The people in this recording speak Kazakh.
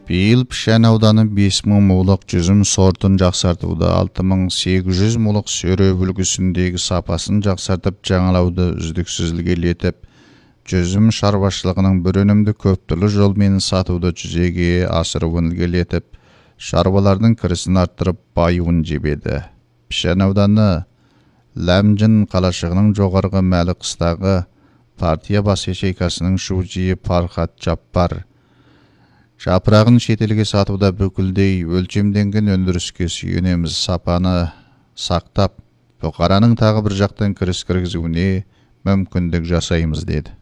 Биыл Пішен ауданы 5000 мулық жүзім сортын жақсартуда 6800 мулық сөре бүлгісіндегі сапасын жақсартып жаңалауды үздіксіз ілгерілетіп, жүзім шаруашылығының бір өнімді көптілі жолмен сатуды жүзеге асыруын ілгерілетіп, шаруалардың кірісін арттырып байуын жебеді. Пішен ауданы Ләмжін қалашығының жоғарғы мәлі қыстағы партия бас ячейкасының шужиы Пархат Жаппар жапырағын шетелге сатуда бүкілдей өлчемденген өндіріске сүйенеміз, сапаны сақтап, бұқараның тағы бір жақтан кіріс кіргізуіне мүмкіндік жасаймыз деді.